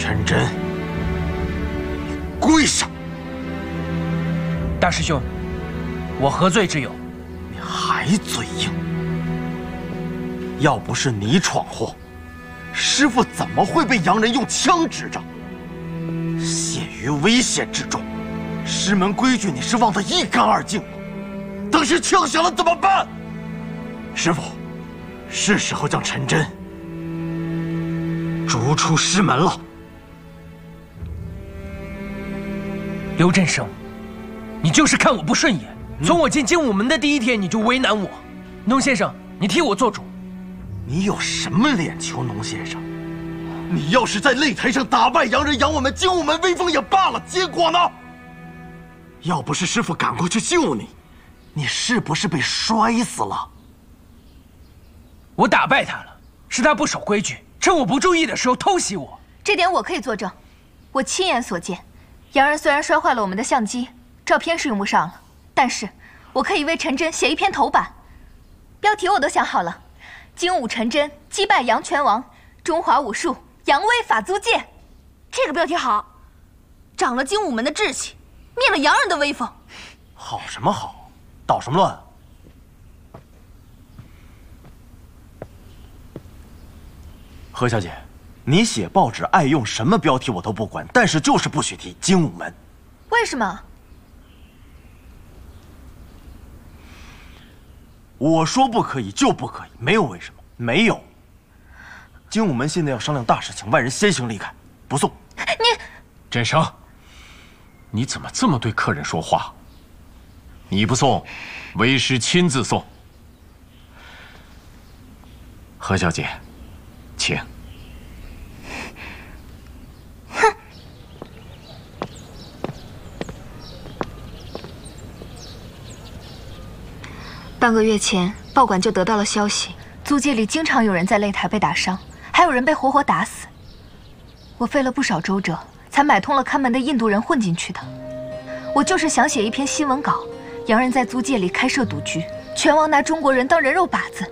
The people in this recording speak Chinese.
陈真，你跪下！ 大师兄，我何罪之有？ 你还嘴硬！要不是你闯祸，师父怎么会被洋人用枪指着？陷于危险之中，师门规矩你是忘得一干二净了。当时枪响了怎么办？师父，是时候将陈真逐出师门了。 刘振生，你就是看我不顺眼，从我进精武门的第一天你就为难我。农先生，你替我做主。 你有什么脸求农先生？你要是在擂台上打败洋人，扬我们精武门威风也罢了，结果呢？要不是师父赶过去救你，你是不是被摔死了？ 我打败他了，是他不守规矩，趁我不注意的时候偷袭我。 这点我可以作证，我亲眼所见。洋人虽然摔坏了我们的相机，照片是用不上了，但是我可以为陈真写一篇头版，标题我都想好了：精武陈真击败洋拳王，中华武术扬威法租界。 这个标题好，长了精武门的志气，灭了洋人的威风。 好什么好，捣什么乱？何小姐，你写报纸爱用什么标题我都不管，但是就是不许提精武门。 为什么？ 我说不可以就不可以，没有为什么，没有。精武门现在要商量大事情，万人先行离开，不送。 你， 振生，你怎么这么对客人说话？你不送，为师亲自送。何小姐，请。 半个月前，报馆就得到了消息，租界里经常有人在擂台被打伤，还有人被活活打死。我费了不少周折，才买通了看门的印度人混进去的。我就是想写一篇新闻稿，洋人在租界里开设赌局，拳王拿中国人当人肉靶子，